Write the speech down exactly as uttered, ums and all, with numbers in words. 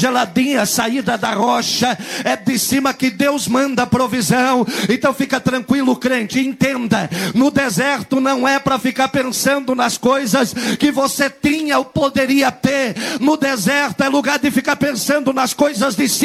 geladinha, saída da rocha, é de cima que Deus manda provisão. Então fica tranquilo, crente, entenda, no deserto não é para ficar pensando nas coisas que você tinha ou poderia ter. No deserto é lugar de ficar pensando nas coisas de cima.